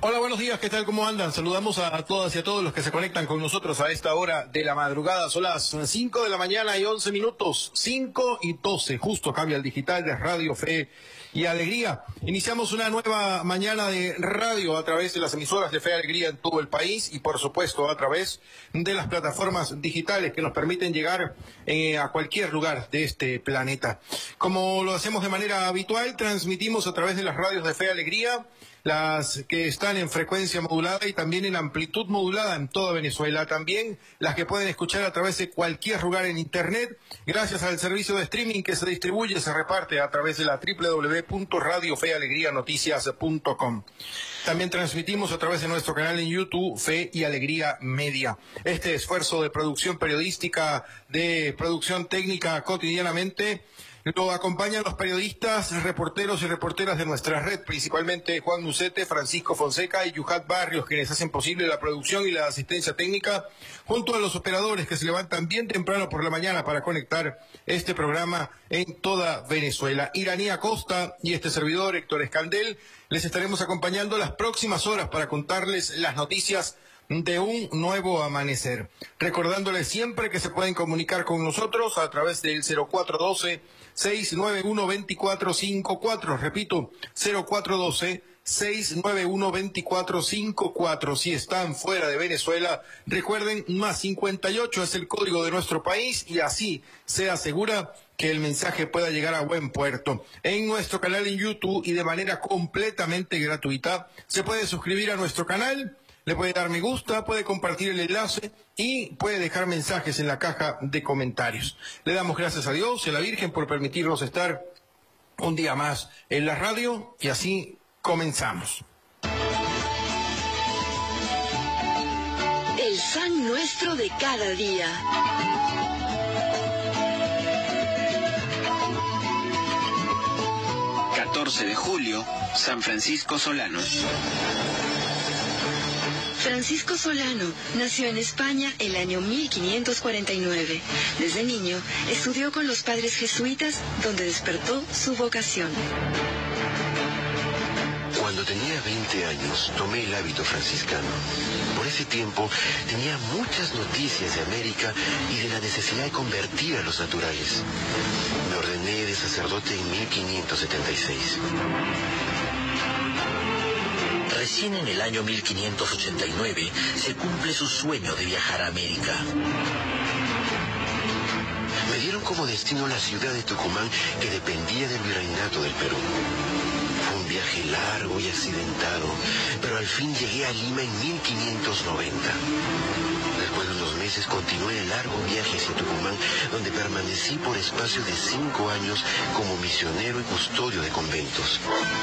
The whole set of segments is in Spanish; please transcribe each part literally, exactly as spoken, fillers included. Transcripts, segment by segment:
Hola, buenos días, ¿qué tal? ¿Cómo andan? Saludamos a todas y a todos los que se conectan con nosotros a esta hora de la madrugada. Son las cinco de la mañana y once minutos, cinco y doce, justo cambia el digital de Radio Fe y Alegría. Iniciamos una nueva mañana de radio a través de las emisoras de Fe y Alegría en todo el país y por supuesto a través de las plataformas digitales que nos permiten llegar eh, a cualquier lugar de este planeta. Como lo hacemos de manera habitual, transmitimos a través de las radios de Fe y Alegría, las que están en frecuencia modulada y también en amplitud modulada en toda Venezuela. También las que pueden escuchar a través de cualquier lugar en Internet, gracias al servicio de streaming que se distribuye, se reparte a través de la doble u doble u doble u punto radio fe alegría noticias punto com. También transmitimos a través de nuestro canal en YouTube, Fe y Alegría Media. Este esfuerzo de producción periodística, de producción técnica cotidianamente, lo acompañan los periodistas, reporteros y reporteras de nuestra red, principalmente Juan Nucete, Francisco Fonseca y Yuhat Barrios, quienes hacen posible la producción y la asistencia técnica, junto a los operadores que se levantan bien temprano por la mañana para conectar este programa en toda Venezuela. Iranía Costa y este servidor, Héctor Escandel, les estaremos acompañando las próximas horas para contarles las noticias de un nuevo amanecer. Recordándoles siempre que se pueden comunicar con nosotros a través del cero cuatro uno dos, seis nueve uno, dos cuatro cinco cuatro. Repito, cero cuatro uno dos, seis nueve uno, dos cuatro cinco cuatro. Si están fuera de Venezuela, recuerden, más cincuenta y ocho es el código de nuestro país y así se asegura que el mensaje pueda llegar a buen puerto. En nuestro canal en YouTube y de manera completamente gratuita, se puede suscribir a nuestro canal, le puede dar me gusta, puede compartir el enlace y puede dejar mensajes en la caja de comentarios. Le damos gracias a Dios y a la Virgen por permitirnos estar un día más en la radio y así comenzamos. El San Nuestro de cada día. catorce de julio, San Francisco Solano. Francisco Solano nació en España el año mil quinientos cuarenta y nueve. Desde niño estudió con los padres jesuitas, donde despertó su vocación. Cuando tenía veinte años, tomé el hábito franciscano. Por ese tiempo, tenía muchas noticias de América y de la necesidad de convertir a los naturales. Me ordené de sacerdote en mil quinientos setenta y seis. Recién en el año mil quinientos ochenta y nueve se cumple su sueño de viajar a América. Me dieron como destino la ciudad de Tucumán, que dependía del virreinato del Perú. Fue un viaje largo y accidentado, pero al fin llegué a Lima en mil quinientos noventa. Después de unos meses continué el largo viaje hacia Tucumán, donde permanecí por espacio de cinco años como misionero y custodio de conventos.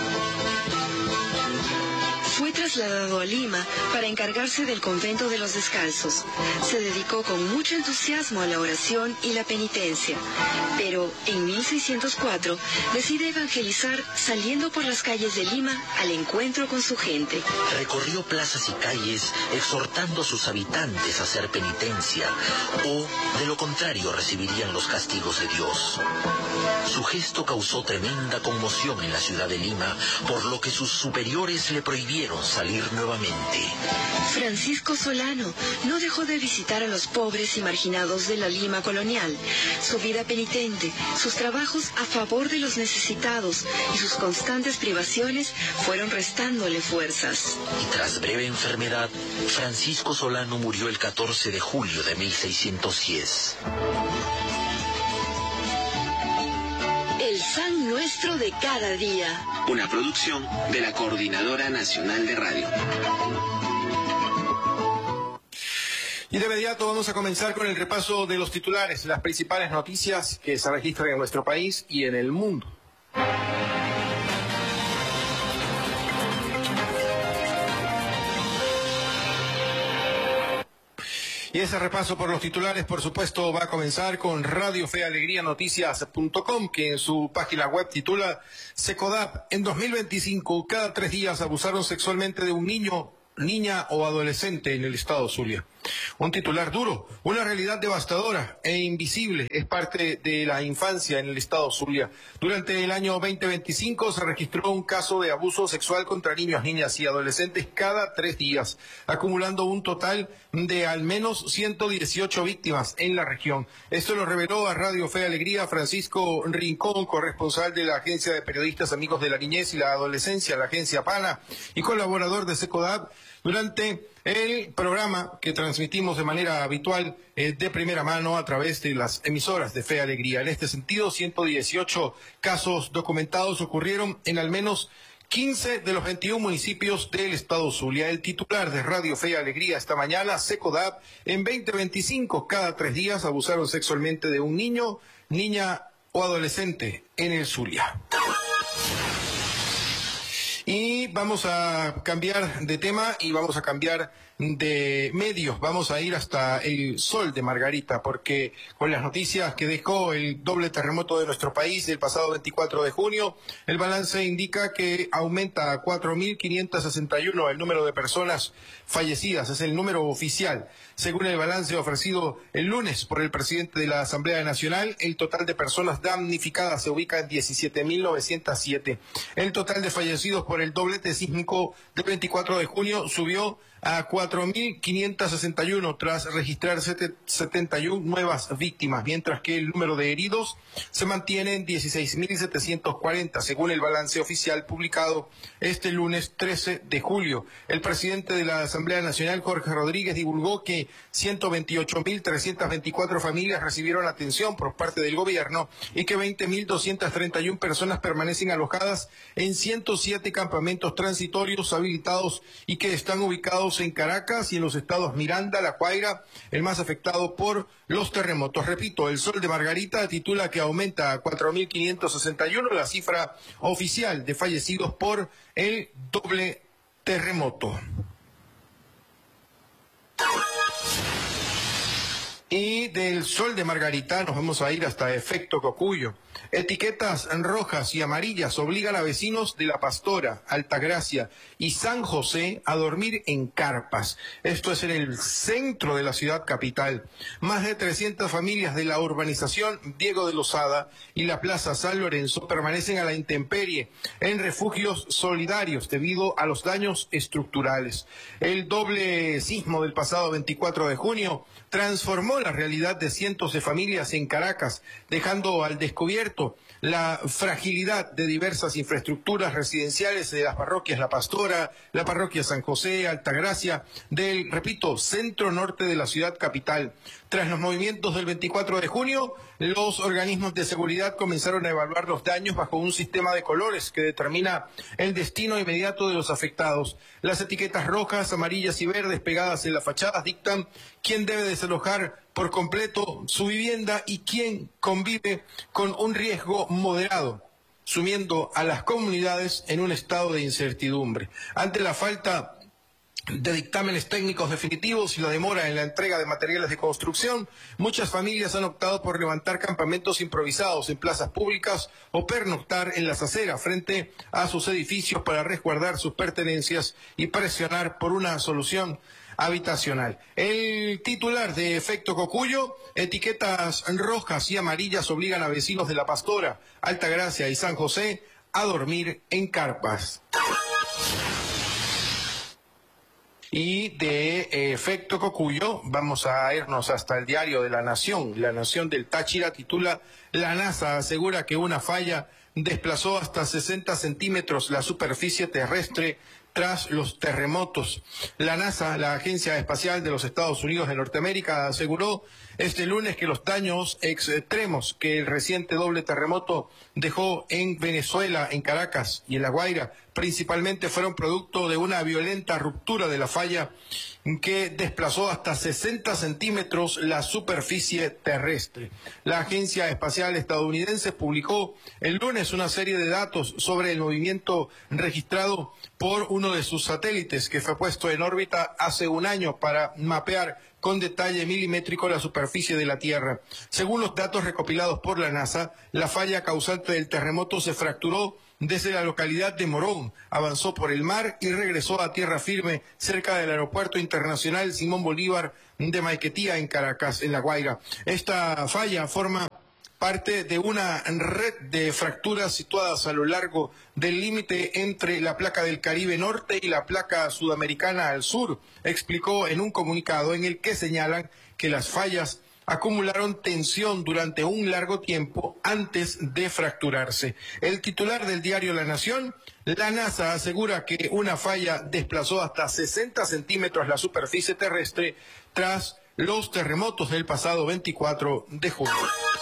Fue trasladado a Lima para encargarse del convento de los descalzos. Se dedicó con mucho entusiasmo a la oración y la penitencia, pero en mil seiscientos cuatro decide evangelizar saliendo por las calles de Lima al encuentro con su gente. Recorrió plazas y calles exhortando a sus habitantes a hacer penitencia o, de lo contrario, recibirían los castigos de Dios. Su gesto causó tremenda conmoción en la ciudad de Lima, por lo que sus superiores le prohibieron salir nuevamente. Francisco Solano no dejó de visitar a los pobres y marginados de la Lima colonial. Su vida penitente, sus trabajos a favor de los necesitados y sus constantes privaciones fueron restándole fuerzas. Y tras breve enfermedad, Francisco Solano murió el catorce de julio de mil seiscientos diez. El San Nuestro de cada día. Una producción de la Coordinadora Nacional de Radio. Y de inmediato vamos a comenzar con el repaso de los titulares, las principales noticias que se registran en nuestro país y en el mundo. Y ese repaso por los titulares, por supuesto, va a comenzar con Radio Fe Alegría Noticias punto com, que en su página web titula: Secodap, en dos mil veinticinco, cada tres días abusaron sexualmente de un niño, niña o adolescente en el estado Zulia. Un titular duro, una realidad devastadora e invisible es parte de la infancia en el estado Zulia. Durante el año veinte veinticinco se registró un caso de abuso sexual contra niños, niñas y adolescentes cada tres días, acumulando un total de al menos ciento dieciocho víctimas en la región. Esto lo reveló a Radio Fe y Alegría Francisco Rincón, corresponsal de la Agencia de Periodistas Amigos de la Niñez y la Adolescencia, la Agencia PANA, y colaborador de SECODAP, durante el programa que transmitimos de manera habitual eh, de primera mano a través de las emisoras de Fe y Alegría. En este sentido, ciento dieciocho casos documentados ocurrieron en al menos quince de los veintiún municipios del estado Zulia. El titular de Radio Fe y Alegría esta mañana, SECODAP, en veinte veinticinco, cada tres días abusaron sexualmente de un niño, niña o adolescente en el Zulia. Y vamos a cambiar de tema y vamos a cambiar de medios. Vamos a ir hasta el Sol de Margarita, porque con las noticias que dejó el doble terremoto de nuestro país el pasado veinticuatro de junio, el balance indica que aumenta a cuatro mil quinientos sesenta y uno el número de personas fallecidas. Es el número oficial. Según el balance ofrecido el lunes por el presidente de la Asamblea Nacional, el total de personas damnificadas se ubica en diecisiete mil novecientos siete. El total de fallecidos por el doblete sísmico del veinticuatro de junio subió a cuatro mil quinientos sesenta y uno tras registrar setenta y una nuevas víctimas, mientras que el número de heridos se mantiene en dieciséis mil setecientos cuarenta, según el balance oficial publicado este lunes trece de julio. El presidente de la Asamblea Nacional, Jorge Rodríguez, divulgó que ciento veintiocho mil trescientas veinticuatro familias recibieron atención por parte del gobierno y que veinte mil doscientas treinta y una personas permanecen alojadas en ciento siete campamentos transitorios habilitados y que están ubicados en Caracas y en los estados Miranda, La Guaira, el más afectado por los terremotos. Repito, el Sol de Margarita titula que aumenta a cuatro mil quinientos sesenta y uno la cifra oficial de fallecidos por el doble terremoto. Y del Sol de Margarita nos vamos a ir hasta Efecto Cocuyo. Etiquetas rojas y amarillas obligan a vecinos de La Pastora, Altagracia y San José a dormir en carpas. Esto es en el centro de la ciudad capital. Más de trescientas familias de la urbanización Diego de Lozada y la Plaza San Lorenzo permanecen a la intemperie en refugios solidarios debido a los daños estructurales. El doble sismo del pasado veinticuatro de junio transformó la realidad de cientos de familias en Caracas, dejando al descubierto la fragilidad de diversas infraestructuras residenciales de las parroquias La Pastora, la parroquia San José, Altagracia, del, repito, centro norte de la ciudad capital. Tras los movimientos del veinticuatro de junio, los organismos de seguridad comenzaron a evaluar los daños bajo un sistema de colores que determina el destino inmediato de los afectados. Las etiquetas rojas, amarillas y verdes pegadas en las fachadas dictan quién debe desalojar por completo su vivienda y quién convive con un riesgo moderado, sumiendo a las comunidades en un estado de incertidumbre. Ante la falta de dictámenes técnicos definitivos y la demora en la entrega de materiales de construcción, muchas familias han optado por levantar campamentos improvisados en plazas públicas o pernoctar en las aceras frente a sus edificios para resguardar sus pertenencias y presionar por una solución habitacional. El titular de Efecto Cocuyo, etiquetas rojas y amarillas obligan a vecinos de La Pastora, Altagracia y San José a dormir en carpas. Y de Efecto Cocuyo vamos a irnos hasta el diario de La Nación. La Nación del Táchira titula: La NASA asegura que una falla desplazó hasta sesenta centímetros la superficie terrestre tras los terremotos. La NASA, la Agencia Espacial de los Estados Unidos de Norteamérica, aseguró este lunes que los daños extremos que el reciente doble terremoto dejó en Venezuela, en Caracas y en La Guaira, principalmente fueron producto de una violenta ruptura de la falla que desplazó hasta sesenta centímetros la superficie terrestre. La Agencia Espacial Estadounidense publicó el lunes lunes una serie de datos sobre el movimiento registrado por uno de sus satélites que fue puesto en órbita hace un año para mapear con detalle milimétrico la superficie de la Tierra. Según los datos recopilados por la NASA, la falla causante del terremoto se fracturó desde la localidad de Morón, avanzó por el mar y regresó a tierra firme cerca del Aeropuerto Internacional Simón Bolívar de Maiquetía, en Caracas, en La Guaira. Esta falla forma parte de una red de fracturas situadas a lo largo del límite entre la placa del Caribe Norte y la placa sudamericana al sur, explicó en un comunicado en el que señalan que las fallas acumularon tensión durante un largo tiempo antes de fracturarse. El titular del diario La Nación, la NASA asegura que una falla desplazó hasta sesenta centímetros la superficie terrestre tras los terremotos del pasado veinticuatro de junio.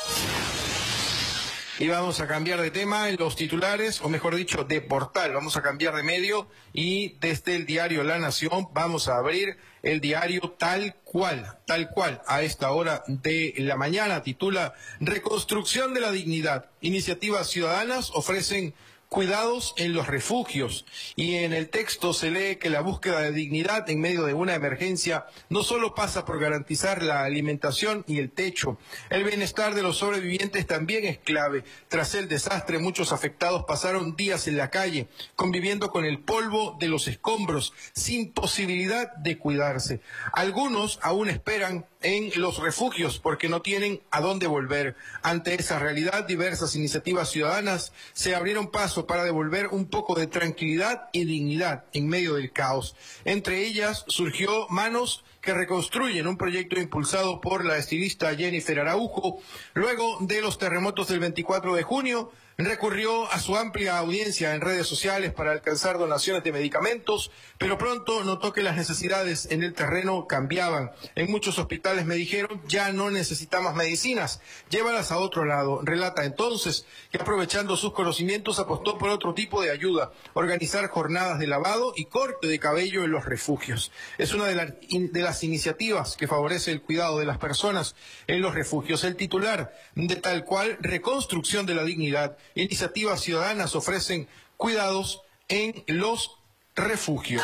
Y vamos a cambiar de tema en los titulares, o mejor dicho, de portal. Vamos a cambiar de medio y desde el diario La Nación vamos a abrir el diario Tal Cual, tal cual, a esta hora de la mañana. Titula Reconstrucción de la dignidad. Iniciativas ciudadanas ofrecen cuidados en los refugios, y en el texto se lee que la búsqueda de dignidad en medio de una emergencia no solo pasa por garantizar la alimentación y el techo, el bienestar de los sobrevivientes también es clave. Tras el desastre, muchos afectados pasaron días en la calle, conviviendo con el polvo de los escombros, sin posibilidad de cuidarse. Algunos aún esperan en los refugios porque no tienen a dónde volver. Ante esa realidad, diversas iniciativas ciudadanas se abrieron paso para devolver un poco de tranquilidad y dignidad en medio del caos. Entre ellas surgió Manos que Reconstruyen, un proyecto impulsado por la estilista Jennifer Araujo. Luego de los terremotos del veinticuatro de junio, recurrió a su amplia audiencia en redes sociales para alcanzar donaciones de medicamentos, pero pronto notó que las necesidades en el terreno cambiaban. En muchos hospitales me dijeron, ya no necesitamos medicinas, llévalas a otro lado. Relata entonces que aprovechando sus conocimientos apostó por otro tipo de ayuda, organizar jornadas de lavado y corte de cabello en los refugios. Es una de, la, de las iniciativas que favorece el cuidado de las personas en los refugios. El titular de Tal Cual, Reconstrucción de la Dignidad. Iniciativas ciudadanas ofrecen cuidados en los refugios.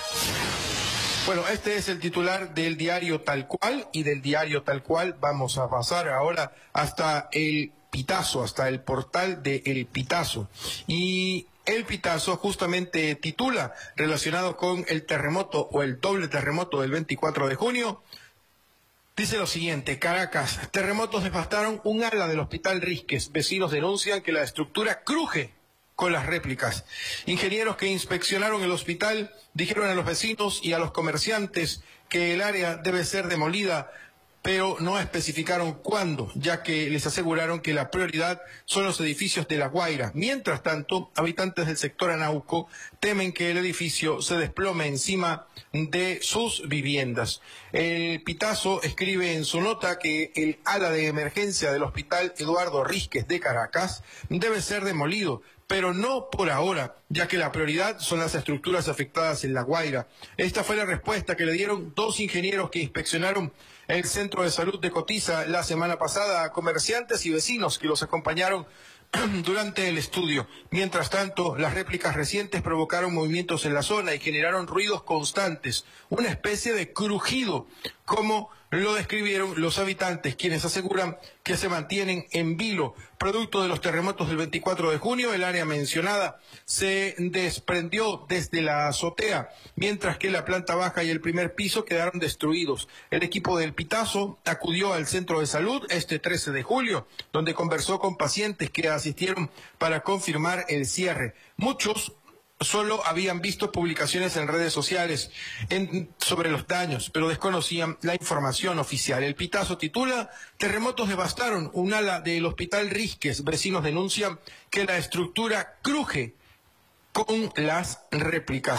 Bueno, este es el titular del diario Tal Cual, y del diario Tal Cual vamos a pasar ahora hasta el Pitazo, hasta el portal de El Pitazo. Y El Pitazo justamente titula, relacionado con el terremoto o el doble terremoto del veinticuatro de junio, dice lo siguiente: Caracas, terremotos devastaron un ala del Hospital Risques. Vecinos denuncian que la estructura cruje con las réplicas. Ingenieros que inspeccionaron el hospital dijeron a los vecinos y a los comerciantes que el área debe ser demolida, pero no especificaron cuándo, ya que les aseguraron que la prioridad son los edificios de La Guaira. Mientras tanto, habitantes del sector Anauco temen que el edificio se desplome encima de sus viviendas. El Pitazo escribe en su nota que el ala de emergencia del Hospital Eduardo Risques de Caracas debe ser demolido, pero no por ahora, ya que la prioridad son las estructuras afectadas en La Guaira. Esta fue la respuesta que le dieron dos ingenieros que inspeccionaron el centro de salud de Cotiza la semana pasada a comerciantes y vecinos que los acompañaron durante el estudio. Mientras tanto, las réplicas recientes provocaron movimientos en la zona y generaron ruidos constantes, una especie de crujido, como lo describieron los habitantes, quienes aseguran que se mantienen en vilo. Producto de los terremotos del veinticuatro de junio, el área mencionada se desprendió desde la azotea, mientras que la planta baja y el primer piso quedaron destruidos. El equipo del Pitazo acudió al centro de salud este trece de julio, donde conversó con pacientes que asistieron para confirmar el cierre. Muchos solo habían visto publicaciones en redes sociales en, sobre los daños, pero desconocían la información oficial. El Pitazo titula, terremotos devastaron un ala del Hospital Risques. Vecinos denuncian que la estructura cruje con las réplicas.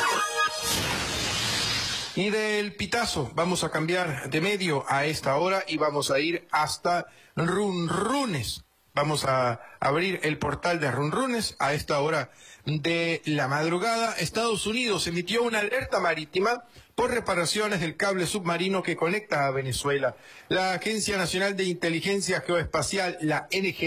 Y del Pitazo vamos a cambiar de medio a esta hora y vamos a ir hasta Runrunes. Vamos a abrir el portal de Runrunes a esta hora de la madrugada. Estados Unidos emitió una alerta marítima por reparaciones del cable submarino que conecta a Venezuela. La Agencia Nacional de Inteligencia Geoespacial, la N G A,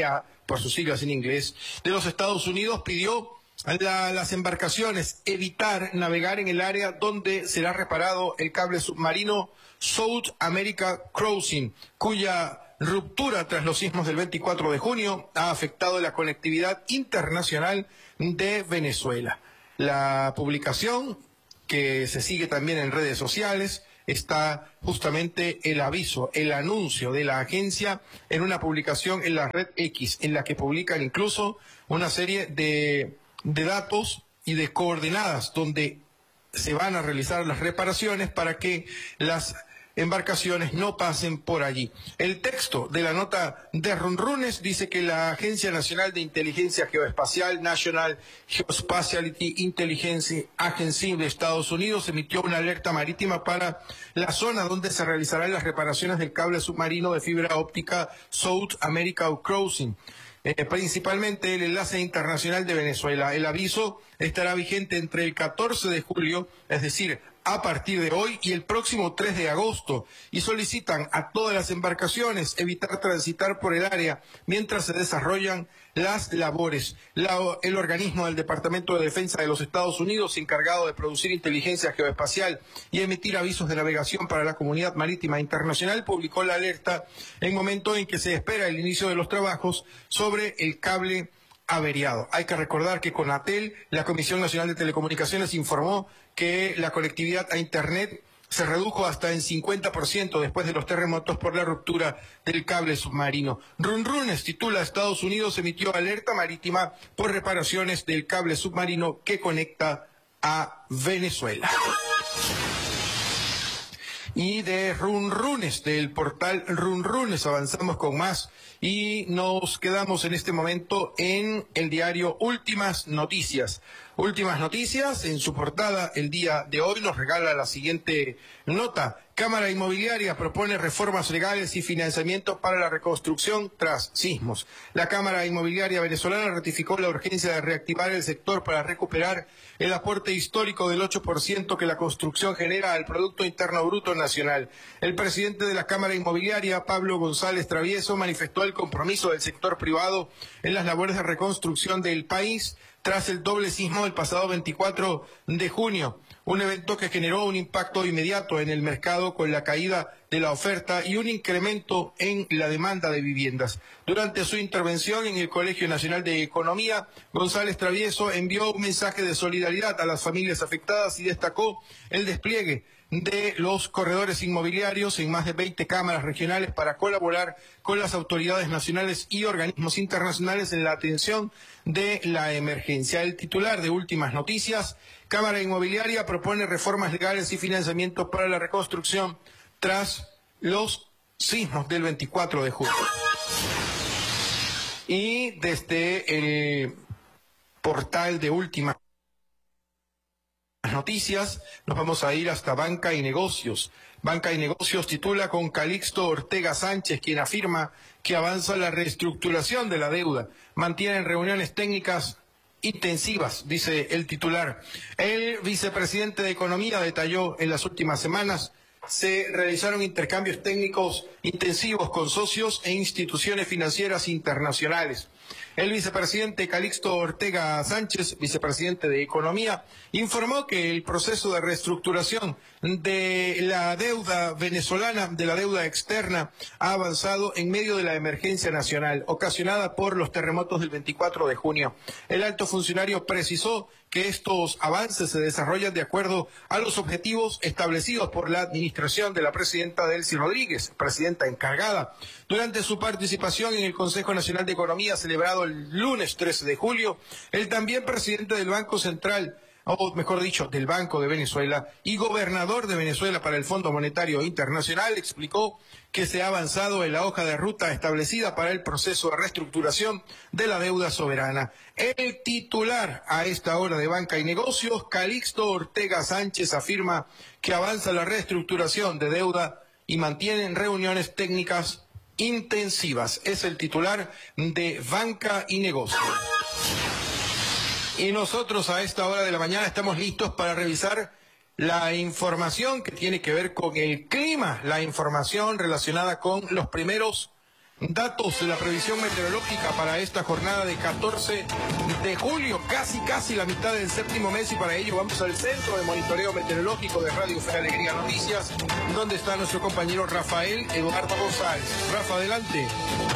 por sus siglas en inglés, de los Estados Unidos pidió a la, las embarcaciones evitar navegar en el área donde será reparado el cable submarino South America Crossing, cuya ruptura tras los sismos del veinticuatro de junio ha afectado la conectividad internacional de Venezuela. La publicación, que se sigue también en redes sociales, está justamente el aviso, el anuncio de la agencia en una publicación en la red X, en la que publican incluso una serie de, de datos y de coordenadas donde se van a realizar las reparaciones para que las embarcaciones no pasen por allí. El texto de la nota de Runrunes dice que la Agencia Nacional de Inteligencia Geoespacial, National Geospatial Intelligence Agency de Estados Unidos, emitió una alerta marítima para la zona donde se realizarán las reparaciones del cable submarino de fibra óptica South America Crossing, eh, principalmente el enlace internacional de Venezuela. El aviso estará vigente entre el catorce de julio, es decir, a partir de hoy, y el próximo tres de agosto, y solicitan a todas las embarcaciones evitar transitar por el área mientras se desarrollan las labores. La, el organismo del Departamento de Defensa de los Estados Unidos, encargado de producir inteligencia geoespacial y emitir avisos de navegación para la comunidad marítima internacional, publicó la alerta en momento en que se espera el inicio de los trabajos sobre el cable averiado. Hay que recordar que Conatel, la Comisión Nacional de Telecomunicaciones, informó que la conectividad a Internet se redujo hasta en cincuenta por ciento después de los terremotos por la ruptura del cable submarino. Runrunes titula: Estados Unidos emitió alerta marítima por reparaciones del cable submarino que conecta a Venezuela. Y de Runrunes, del portal Runrunes, avanzamos con más y nos quedamos en este momento en el diario Últimas Noticias. Últimas Noticias, en su portada el día de hoy, nos regala la siguiente nota. Cámara Inmobiliaria propone reformas legales y financiamientos para la reconstrucción tras sismos. La Cámara Inmobiliaria venezolana ratificó la urgencia de reactivar el sector para recuperar el aporte histórico del ocho por ciento que la construcción genera al Producto Interno Bruto Nacional. El presidente de la Cámara Inmobiliaria, Pablo González Travieso, manifestó el compromiso del sector privado en las labores de reconstrucción del país tras el doble sismo del pasado veinticuatro de junio, un evento que generó un impacto inmediato en el mercado con la caída de la oferta y un incremento en la demanda de viviendas. Durante su intervención en el Colegio Nacional de Economía, González Travieso envió un mensaje de solidaridad a las familias afectadas y destacó el despliegue de los corredores inmobiliarios en más de veinte cámaras regionales para colaborar con las autoridades nacionales y organismos internacionales en la atención de la emergencia. El titular de Últimas Noticias: Cámara Inmobiliaria propone reformas legales y financiamientos para la reconstrucción tras los sismos del veinticuatro de julio. Y desde el portal de Últimas Noticias nos vamos a ir hasta Banca y Negocios. Banca y Negocios titula con Calixto Ortega Sánchez, quien afirma que avanza la reestructuración de la deuda. Mantienen reuniones técnicas intensivas, dice el titular. El vicepresidente de Economía detalló en las últimas semanas se realizaron intercambios técnicos intensivos con socios e instituciones financieras internacionales. El vicepresidente Calixto Ortega Sánchez, vicepresidente de Economía, informó que el proceso de reestructuración de la deuda venezolana, de la deuda externa, ha avanzado en medio de la emergencia nacional ocasionada por los terremotos del veinticuatro de junio. El alto funcionario precisó que estos avances se desarrollan de acuerdo a los objetivos establecidos por la administración de la presidenta Delcy Rodríguez, presidenta encargada. Durante su participación en el Consejo Nacional de Economía celebrado el lunes trece de julio, el también presidente del Banco Central, o mejor dicho, del Banco de Venezuela y gobernador de Venezuela para el Fondo Monetario Internacional, explicó que se ha avanzado en la hoja de ruta establecida para el proceso de reestructuración de la deuda soberana. El titular a esta hora de Banca y Negocios, Calixto Ortega Sánchez, afirma que avanza la reestructuración de deuda y mantienen reuniones técnicas intensivas. Es el titular de Banca y Negocios. Y nosotros a esta hora de la mañana estamos listos para revisar la información que tiene que ver con el clima, la información relacionada con los primeros Datos de la previsión meteorológica para esta jornada de catorce de julio, casi casi la mitad del séptimo mes, y para ello vamos al Centro de Monitoreo Meteorológico de Radio Fe Alegría Noticias, donde está nuestro compañero Rafael Eduardo González. Rafa, adelante.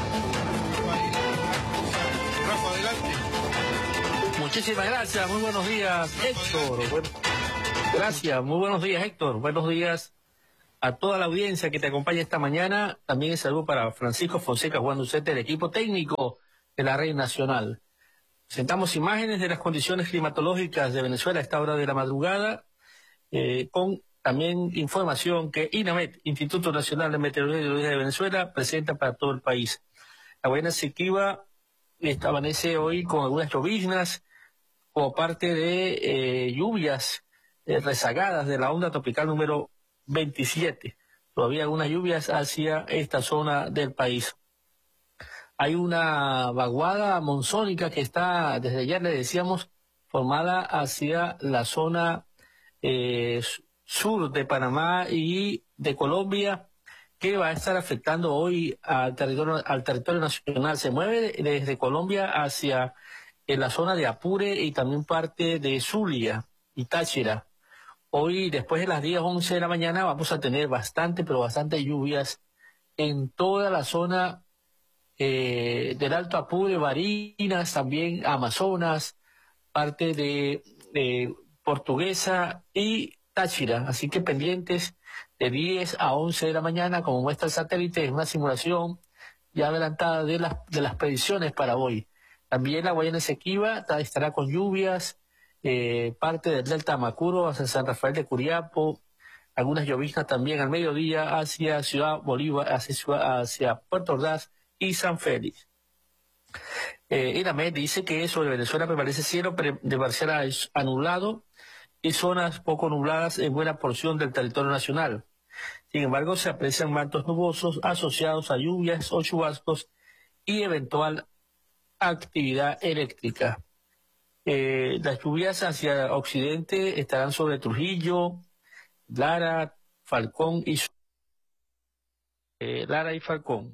Rafa, adelante. Muchísimas gracias, muy buenos días, Héctor. Bueno, gracias, muy buenos días, Héctor. Buenos días a toda la audiencia que te acompaña esta mañana. También saludo para Francisco Fonseca Juan Ducete, el equipo técnico de la Red Nacional. Presentamos imágenes de las condiciones climatológicas de Venezuela a esta hora de la madrugada, eh, con también información que INAMET, Instituto Nacional de Meteorología de Venezuela, presenta para todo el país. La Guayana Esequiba amanece hoy con algunas lloviznas como parte de eh, lluvias eh, rezagadas de la onda tropical número veintisiete. Todavía algunas lluvias hacia esta zona del país. Hay una vaguada monzónica que está, desde ayer le decíamos, formada hacia la zona eh, sur de Panamá y de Colombia, que va a estar afectando hoy al territorio, al territorio nacional. Se mueve desde Colombia hacia eh, la zona de Apure y también parte de Zulia y Táchira. Hoy, después de las diez, once de la mañana, vamos a tener bastante, pero bastante lluvias en toda la zona eh, del Alto Apure, Barinas, también Amazonas, parte de, de Portuguesa y Táchira. Así que pendientes de diez a once de la mañana, como muestra el satélite, es una simulación ya adelantada de las, de las predicciones para hoy. También la Guayana Esequiba estará con lluvias, Eh, parte del Delta Macuro hacia San Rafael de Curiapo, algunas lloviznas también al mediodía hacia Ciudad Bolívar, hacia, Ciudad, hacia Puerto Ordaz y San Félix. Eh, INAMET dice que sobre Venezuela permanece cielo de parcial anulado y zonas poco nubladas en buena porción del territorio nacional. Sin embargo, se aprecian mantos nubosos asociados a lluvias o chubascos y eventual actividad eléctrica. Eh, las lluvias hacia occidente estarán sobre Trujillo, Lara, Falcón y eh, Lara y Falcón.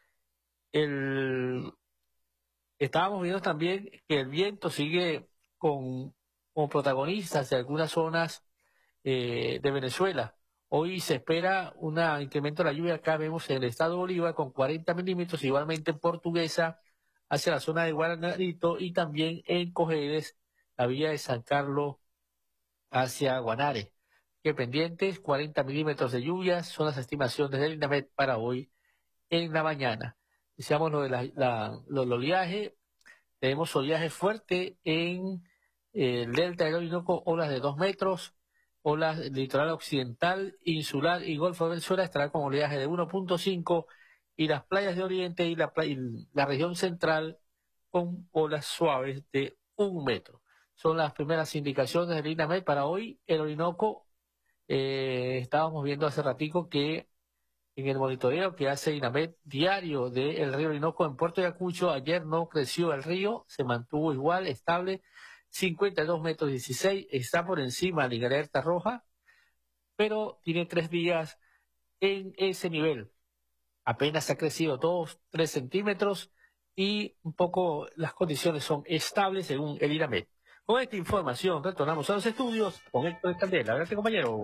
El, estábamos viendo también que el viento sigue con, como protagonista hacia algunas zonas eh, de Venezuela. Hoy se espera un incremento de la lluvia. Acá vemos en el estado Bolívar con cuarenta milímetros, igualmente en Portuguesa, hacia la zona de Guanarito, y también en Cojedes, la vía de San Carlos hacia Guanare. Que pendientes, cuarenta milímetros de lluvias son las estimaciones del INAMET para hoy en la mañana. Decíamos lo de la, la, lo, el oleaje. Tenemos oleaje fuerte en eh, el delta del Orinoco, olas de dos metros, olas del litoral occidental, insular y Golfo de Venezuela estará con oleaje de uno punto cinco, y las playas de Oriente y la, y la región central con olas suaves de un metro. Son las primeras indicaciones del INAMET para hoy. El Orinoco, eh, estábamos viendo hace ratico que en el monitoreo que hace INAMET diario del río Orinoco en Puerto Ayacucho, ayer no creció el río, se mantuvo igual, estable, cincuenta y dos metros dieciséis, está por encima de la alerta roja, pero tiene tres días en ese nivel. Apenas ha crecido dos, tres centímetros y un poco las condiciones son estables según el INAMET. Con esta información retornamos a los estudios con Héctor Candela. Gracias, compañero.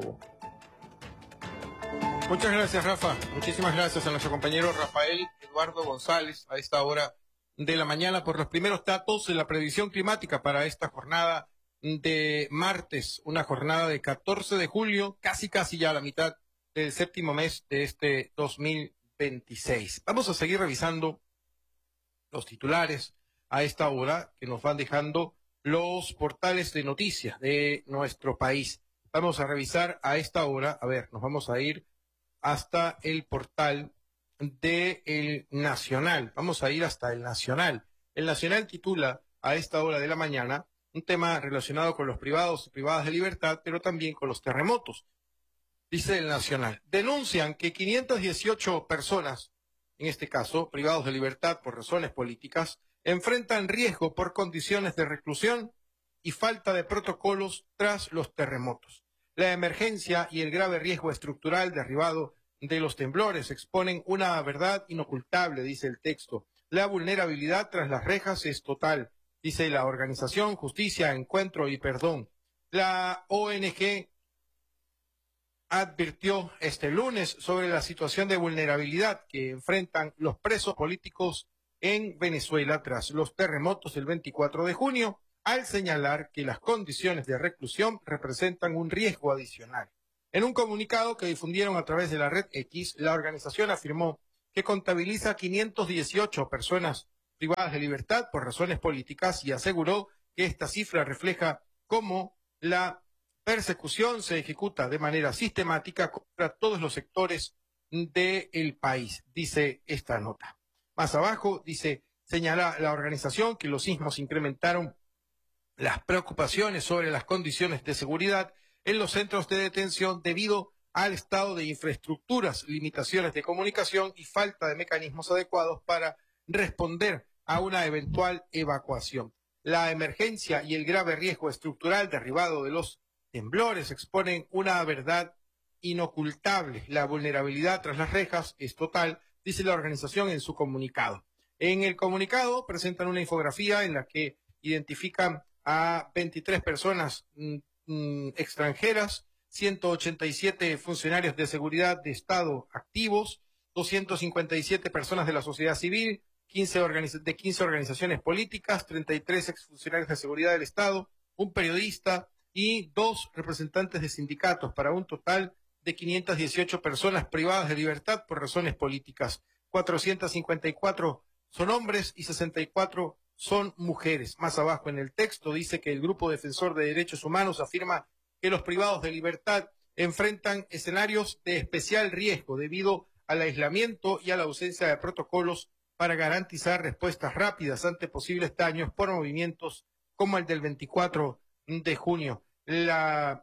Muchas gracias, Rafa. Muchísimas gracias a nuestro compañero Rafael Eduardo González a esta hora de la mañana por los primeros datos de la previsión climática para esta jornada de martes, una jornada de catorce de julio, casi casi ya la mitad del séptimo mes de este dos mil veintiséis. Vamos a seguir revisando los titulares a esta hora que nos van dejando los portales de noticias de nuestro país. Vamos a revisar a esta hora, a ver, nos vamos a ir hasta el portal de El Nacional. Vamos a ir hasta El Nacional. El Nacional titula a esta hora de la mañana un tema relacionado con los privados y privadas de libertad, pero también con los terremotos. Dice El Nacional, denuncian que quinientas dieciocho personas, en este caso privados de libertad por razones políticas, enfrentan riesgo por condiciones de reclusión y falta de protocolos tras los terremotos. La emergencia y el grave riesgo estructural derivado de los temblores exponen una verdad inocultable, dice el texto. La vulnerabilidad tras las rejas es total, dice la organización Justicia, Encuentro y Perdón. La O N G advirtió este lunes sobre la situación de vulnerabilidad que enfrentan los presos políticos en Venezuela tras los terremotos del veinticuatro de junio, al señalar que las condiciones de reclusión representan un riesgo adicional. En un comunicado que difundieron a través de la red X, la organización afirmó que contabiliza quinientas dieciocho personas privadas de libertad por razones políticas y aseguró que esta cifra refleja cómo la persecución se ejecuta de manera sistemática contra todos los sectores del país, dice esta nota. Más abajo dice, señala la organización que los sismos incrementaron las preocupaciones sobre las condiciones de seguridad en los centros de detención debido al estado de infraestructuras, limitaciones de comunicación y falta de mecanismos adecuados para responder a una eventual evacuación. La emergencia y el grave riesgo estructural derivado de los temblores exponen una verdad inocultable. La vulnerabilidad tras las rejas es total, dice la organización en su comunicado. En el comunicado presentan una infografía en la que identifican a veintitrés personas mm, mm, extranjeras, ciento ochenta y siete funcionarios de seguridad de Estado activos, doscientas cincuenta y siete personas de la sociedad civil, quince organiz- de quince organizaciones políticas, treinta y tres exfuncionarios de seguridad del Estado, un periodista y dos representantes de sindicatos, para un total de quinientas dieciocho personas privadas de libertad por razones políticas. cuatrocientas cincuenta y cuatro son hombres y sesenta y cuatro son mujeres. Más abajo en el texto dice que el Grupo Defensor de Derechos Humanos afirma que los privados de libertad enfrentan escenarios de especial riesgo debido al aislamiento y a la ausencia de protocolos para garantizar respuestas rápidas ante posibles daños por movimientos como el del veinticuatro de junio. La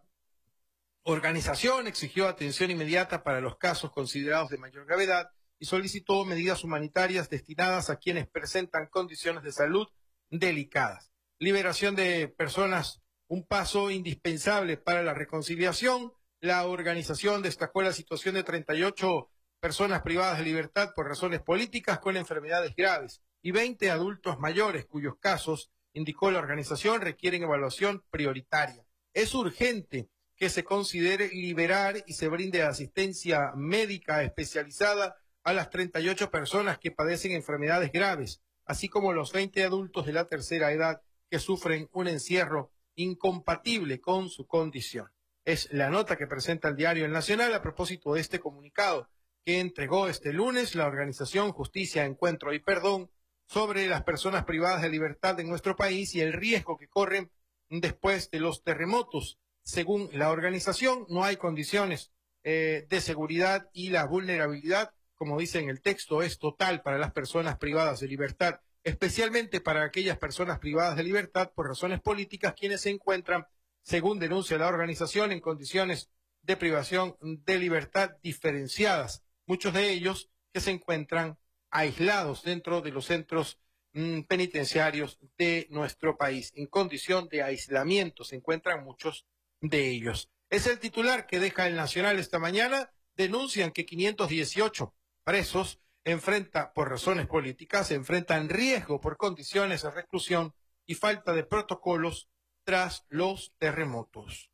organización exigió atención inmediata para los casos considerados de mayor gravedad y solicitó medidas humanitarias destinadas a quienes presentan condiciones de salud delicadas. Liberación de personas, un paso indispensable para la reconciliación. La organización destacó la situación de treinta y ocho personas privadas de libertad por razones políticas con enfermedades graves y veinte adultos mayores cuyos casos, indicó la organización, requieren evaluación prioritaria. Es urgente que se considere liberar y se brinde asistencia médica especializada a las treinta y ocho personas que padecen enfermedades graves, así como los veinte adultos de la tercera edad que sufren un encierro incompatible con su condición. Es la nota que presenta el diario El Nacional a propósito de este comunicado que entregó este lunes la organización Justicia, Encuentro y Perdón sobre las personas privadas de libertad en nuestro país y el riesgo que corren después de los terremotos. Según la organización, no hay condiciones eh, de seguridad y la vulnerabilidad, como dice en el texto, es total para las personas privadas de libertad, especialmente para aquellas personas privadas de libertad por razones políticas, quienes se encuentran, según denuncia la organización, en condiciones de privación de libertad diferenciadas. Muchos de ellos que se encuentran aislados dentro de los centros mm, penitenciarios de nuestro país. En condición de aislamiento se encuentran muchos de ellos. Es el titular que deja el Nacional esta mañana. Denuncian que quinientos dieciocho presos enfrenta por razones políticas, se enfrentan riesgo por condiciones de reclusión y falta de protocolos tras los terremotos.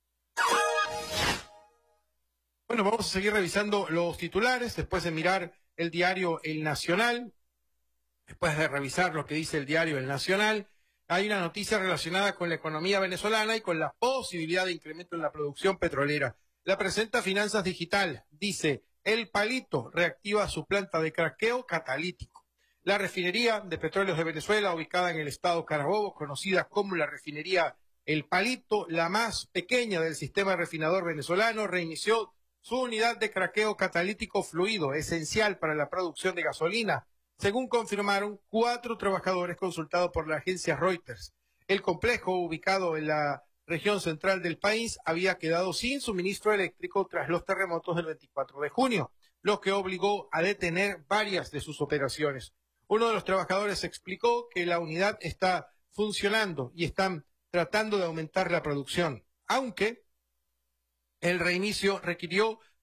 Bueno, vamos a seguir revisando los titulares después de mirar el diario El Nacional, después de revisar lo que dice el diario El Nacional. Hay una noticia relacionada con la economía venezolana y con la posibilidad de incremento en la producción petrolera. La presenta Finanzas Digital, dice: El Palito reactiva su planta de craqueo catalítico. La refinería de petróleos de Venezuela, ubicada en el estado Carabobo, conocida como la refinería El Palito, la más pequeña del sistema refinador venezolano, reinició su unidad de craqueo catalítico fluido, esencial para la producción de gasolina, según confirmaron cuatro trabajadores consultados por la agencia Reuters. El complejo, ubicado en la región central del país, había quedado sin suministro eléctrico tras los terremotos del veinticuatro de junio, lo que obligó a detener varias de sus operaciones. Uno de los trabajadores explicó que la unidad está funcionando y están tratando de aumentar la producción, aunque el reinicio requirió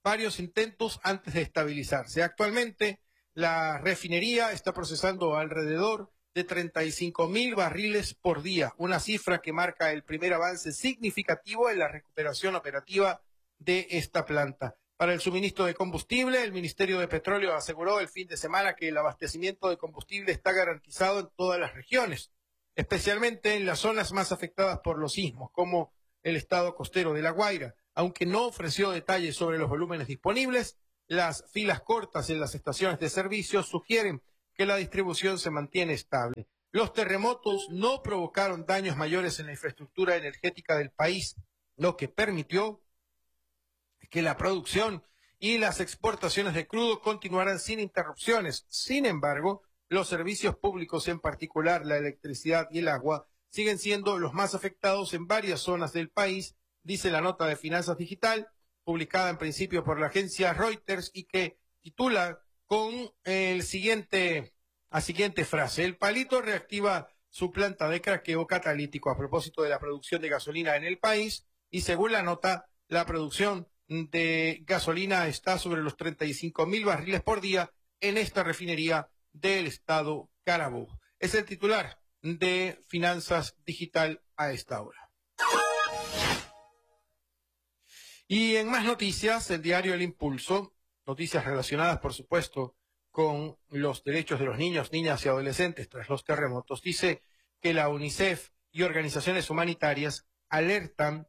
varios intentos antes de estabilizarse. Actualmente, la refinería está procesando alrededor de treinta y cinco mil barriles por día, una cifra que marca el primer avance significativo en la recuperación operativa de esta planta. Para el suministro de combustible, el Ministerio de Petróleo aseguró el fin de semana que el abastecimiento de combustible está garantizado en todas las regiones, especialmente en las zonas más afectadas por los sismos, como el estado costero de La Guaira. Aunque no ofreció detalles sobre los volúmenes disponibles, las filas cortas en las estaciones de servicio sugieren que la distribución se mantiene estable. Los terremotos no provocaron daños mayores en la infraestructura energética del país, lo que permitió que la producción y las exportaciones de crudo continuaran sin interrupciones. Sin embargo, los servicios públicos, en particular la electricidad y el agua, siguen siendo los más afectados en varias zonas del país, dice la nota de Finanzas Digital, publicada en principio por la agencia Reuters y que titula con el siguiente, la siguiente frase: el Palito reactiva su planta de craqueo catalítico a propósito de la producción de gasolina en el país, y según la nota, la producción de gasolina está sobre los treinta y cinco mil barriles por día en esta refinería del estado Carabobo. Es el titular de Finanzas Digital a esta hora. Y en más noticias, el diario El Impulso, noticias relacionadas, por supuesto, con los derechos de los niños, niñas y adolescentes tras los terremotos, dice que la UNICEF y organizaciones humanitarias alertan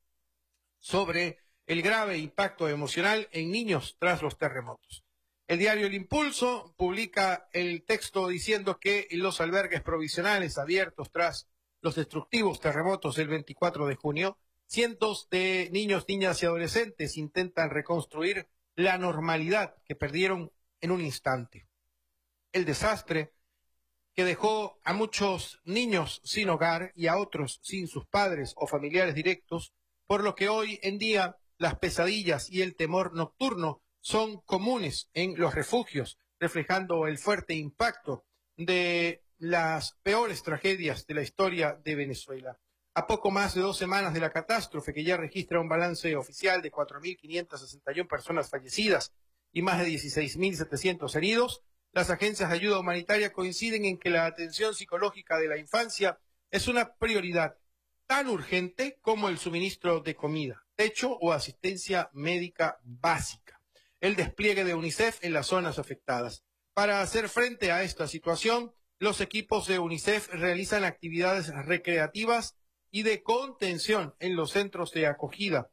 sobre el grave impacto emocional en niños tras los terremotos. El diario El Impulso publica el texto diciendo que los albergues provisionales abiertos tras los destructivos terremotos del veinticuatro de junio, cientos de niños, niñas y adolescentes intentan reconstruir la normalidad que perdieron en un instante. El desastre que dejó a muchos niños sin hogar y a otros sin sus padres o familiares directos, por lo que hoy en día las pesadillas y el temor nocturno son comunes en los refugios, reflejando el fuerte impacto de las peores tragedias de la historia de Venezuela. A poco más de dos semanas de la catástrofe, que ya registra un balance oficial de cuatro mil quinientas sesenta y una personas fallecidas y más de dieciséis mil setecientos heridos, las agencias de ayuda humanitaria coinciden en que la atención psicológica de la infancia es una prioridad tan urgente como el suministro de comida, techo o asistencia médica básica. El despliegue de UNICEF en las zonas afectadas. Para hacer frente a esta situación, los equipos de UNICEF realizan actividades recreativas y de contención en los centros de acogida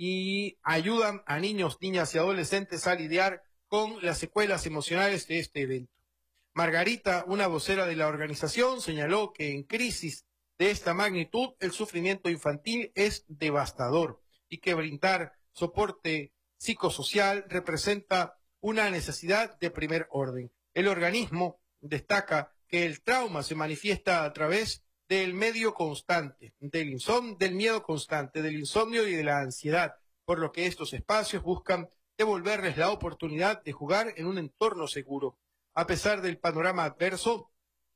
y ayudan a niños, niñas y adolescentes a lidiar con las secuelas emocionales de este evento. Margarita, una vocera de la organización, señaló que en crisis de esta magnitud el sufrimiento infantil es devastador y que brindar soporte psicosocial representa una necesidad de primer orden. El organismo destaca que el trauma se manifiesta a través del medio constante, del insomnio, del miedo constante, del insomnio y de la ansiedad, por lo que estos espacios buscan devolverles la oportunidad de jugar en un entorno seguro. A pesar del panorama adverso,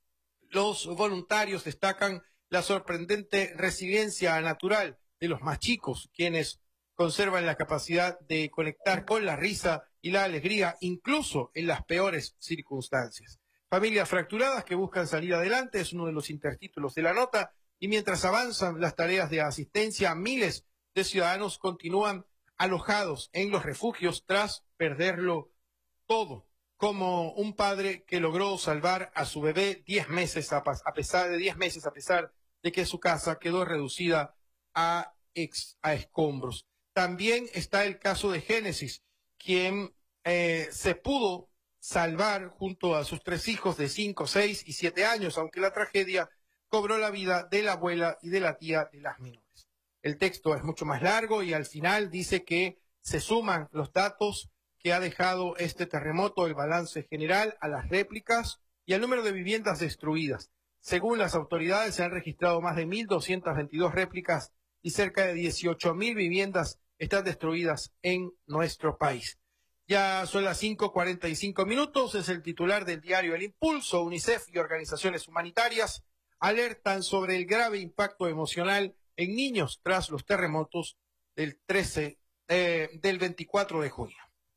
los voluntarios destacan la sorprendente resiliencia natural de los más chicos, quienes conservan la capacidad de conectar con la risa y la alegría, incluso en las peores circunstancias. Familias fracturadas que buscan salir adelante es uno de los intertítulos de la nota, y mientras avanzan las tareas de asistencia, miles de ciudadanos continúan alojados en los refugios tras perderlo todo, como un padre que logró salvar a su bebé diez meses a, a pesar de diez meses, a pesar de que su casa quedó reducida a, ex, a escombros. También está el caso de Génesis, quien eh, se pudo salvar junto a sus tres hijos de cinco, seis y siete años, aunque la tragedia cobró la vida de la abuela y de la tía de las menores. El texto es mucho más largo y al final dice que se suman los datos que ha dejado este terremoto, el balance general, a las réplicas y al número de viviendas destruidas. Según las autoridades, se han registrado más de mil doscientas veintidós réplicas y cerca de dieciocho mil viviendas están destruidas en nuestro país. Ya son las cinco cuarenta y cinco minutos, es el titular del diario El Impulso. UNICEF y organizaciones humanitarias alertan sobre el grave impacto emocional en niños tras los terremotos del trece eh, del veinticuatro de junio.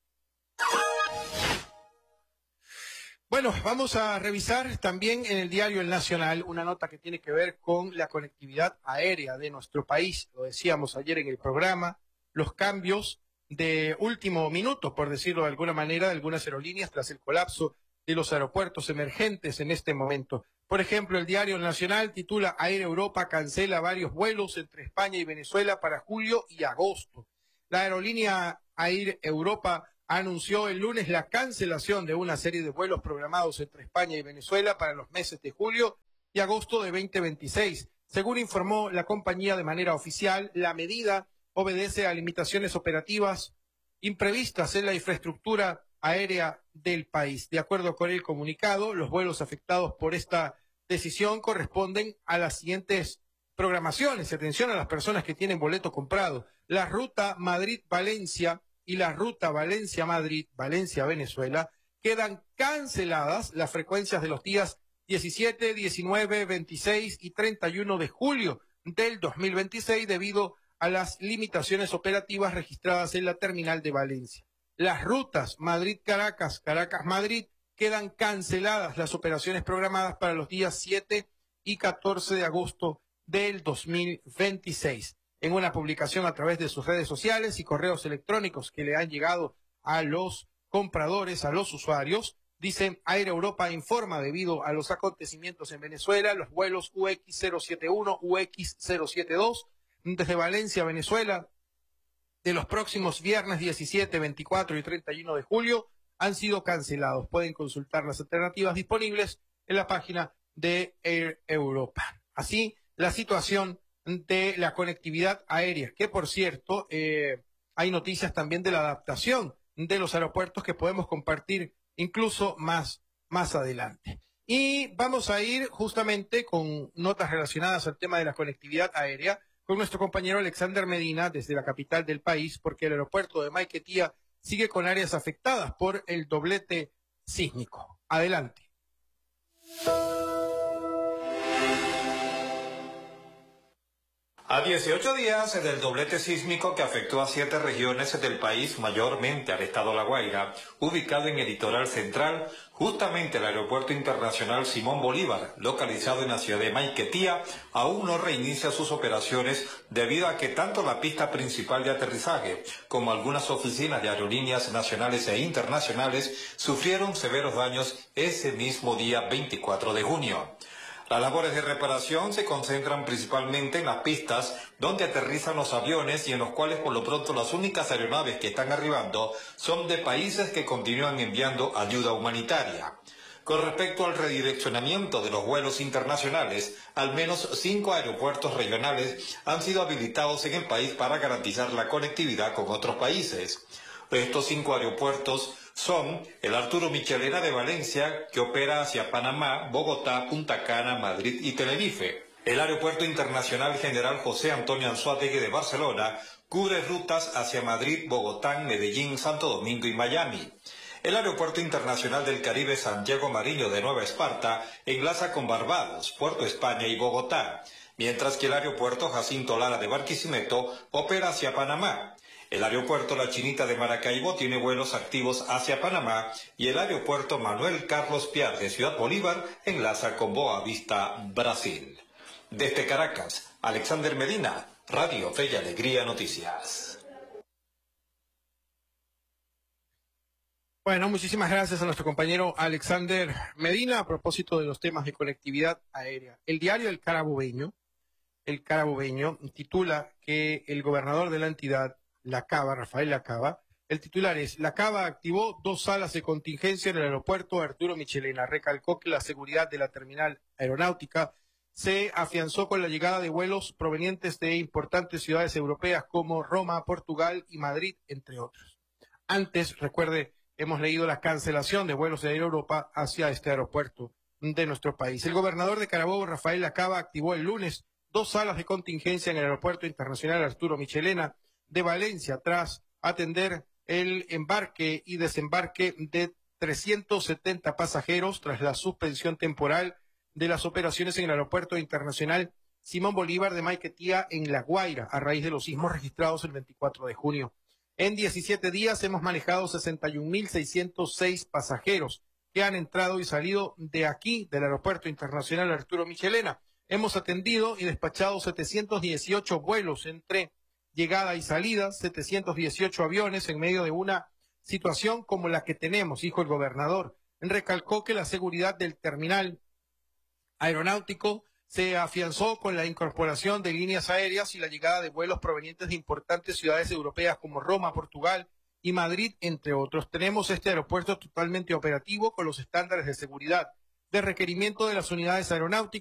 Bueno, vamos a revisar también en el diario El Nacional una nota que tiene que ver con la conectividad aérea de nuestro país. Lo decíamos ayer en el programa, los cambios de último minuto, por decirlo de alguna manera, de algunas aerolíneas tras el colapso de los aeropuertos emergentes en este momento. Por ejemplo, el diario El Nacional titula Air Europa cancela varios vuelos entre España y Venezuela para julio y agosto. La aerolínea Air Europa anunció el lunes la cancelación de una serie de vuelos programados entre España y Venezuela para los meses de julio y agosto de veinte veintiséis. Según informó la compañía de manera oficial, la medida obedece a limitaciones operativas imprevistas en la infraestructura aérea del país. De acuerdo con el comunicado, los vuelos afectados por esta decisión corresponden a las siguientes programaciones. Atención a las personas que tienen boleto comprado. La ruta Madrid-Valencia y la ruta Valencia-Madrid, Valencia-Venezuela, quedan canceladas las frecuencias de los días diecisiete, diecinueve, veintiséis y treinta y uno de julio del dos mil veintiséis debido a las limitaciones operativas registradas en la terminal de Valencia. Las rutas Madrid-Caracas, Caracas-Madrid quedan canceladas las operaciones programadas para los días siete y catorce de agosto del dos mil veintiséis. En una publicación a través de sus redes sociales y correos electrónicos que le han llegado a los compradores, a los usuarios, dicen Air Europa informa debido a los acontecimientos en Venezuela, los vuelos U X cero siete uno, U X cero siete dos desde Valencia, Venezuela, de los próximos viernes diecisiete, veinticuatro y treinta y uno de julio han sido cancelados. Pueden consultar las alternativas disponibles en la página de Air Europa. Así, la situación de la conectividad aérea, que por cierto, eh, hay noticias también de la adaptación de los aeropuertos que podemos compartir incluso más, más adelante. Y vamos a ir justamente con notas relacionadas al tema de la conectividad aérea con nuestro compañero Alexander Medina desde la capital del país, porque el aeropuerto de Maiquetía sigue con áreas afectadas por el doblete sísmico. Adelante. A dieciocho días del doblete sísmico que afectó a siete regiones del país, mayormente al estado La Guaira, ubicado en el litoral central, justamente el Aeropuerto Internacional Simón Bolívar, localizado en la ciudad de Maiquetía, aún no reinicia sus operaciones debido a que tanto la pista principal de aterrizaje como algunas oficinas de aerolíneas nacionales e internacionales sufrieron severos daños ese mismo día veinticuatro de junio. Las labores de reparación se concentran principalmente en las pistas donde aterrizan los aviones y en los cuales por lo pronto las únicas aeronaves que están arribando son de países que continúan enviando ayuda humanitaria. Con respecto al redireccionamiento de los vuelos internacionales, al menos cinco aeropuertos regionales han sido habilitados en el país para garantizar la conectividad con otros países. Estos cinco aeropuertos son el Arturo Michelena de Valencia, que opera hacia Panamá, Bogotá, Punta Cana, Madrid y Tenerife. El Aeropuerto Internacional General José Antonio Anzoátegui de Barcelona cubre rutas hacia Madrid, Bogotá, Medellín, Santo Domingo y Miami. El Aeropuerto Internacional del Caribe Santiago Mariño de Nueva Esparta enlaza con Barbados, Puerto España y Bogotá, mientras que el Aeropuerto Jacinto Lara de Barquisimeto opera hacia Panamá. El aeropuerto La Chinita de Maracaibo tiene vuelos activos hacia Panamá y el aeropuerto Manuel Carlos Piar de Ciudad Bolívar enlaza con Boa Vista, Brasil. Desde Caracas, Alexander Medina, Radio Fe y Alegría Noticias. Bueno, muchísimas gracias a nuestro compañero Alexander Medina a propósito de los temas de conectividad aérea. El diario El Carabobeño, El Carabobeño titula que el gobernador de la entidad, La Cava, Rafael La Cava, el titular es: La Cava activó dos salas de contingencia en el aeropuerto Arturo Michelena. Recalcó que la seguridad de la terminal aeronáutica se afianzó con la llegada de vuelos provenientes de importantes ciudades europeas como Roma, Portugal y Madrid, entre otros. Antes, recuerde, hemos leído la cancelación de vuelos de Air Europa hacia este aeropuerto de nuestro país. El gobernador de Carabobo, Rafael La Cava, activó el lunes dos salas de contingencia en el aeropuerto internacional Arturo Michelena de Valencia tras atender el embarque y desembarque de trescientos setenta pasajeros tras la suspensión temporal de las operaciones en el aeropuerto internacional Simón Bolívar de Maiquetía en La Guaira a raíz de los sismos registrados el veinticuatro de junio. En diecisiete días hemos manejado sesenta y un mil seiscientos seis pasajeros que han entrado y salido de aquí, del Aeropuerto Internacional Arturo Michelena. Hemos atendido y despachado setecientos dieciocho vuelos entre llegada y salida, setecientos dieciocho aviones en medio de una situación como la que tenemos, dijo el gobernador. Recalcó que la seguridad del terminal aeronáutico se afianzó con la incorporación de líneas aéreas y la llegada de vuelos provenientes de importantes ciudades europeas como Roma, Portugal y Madrid, entre otros. Tenemos este aeropuerto totalmente operativo con los estándares de seguridad, de requerimiento de las unidades aeronáuticas